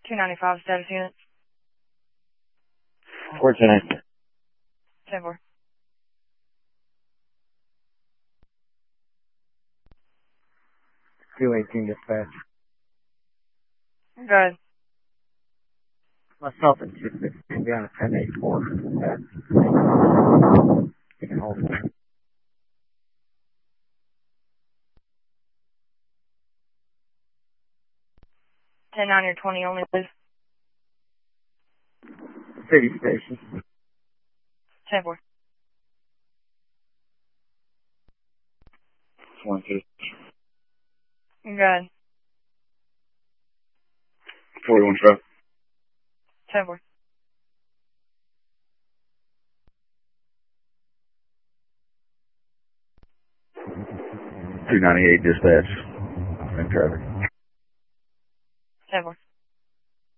295 status unit. 410. 10-4. 218 dispatch. Go ahead. Myself and 250 be on a 1084. You can hold it. 10-9 or 20 only, please. City station. 10-4. 12. Go ahead. 41 truck. 10-4. 298 dispatch. In traffic. 10-4.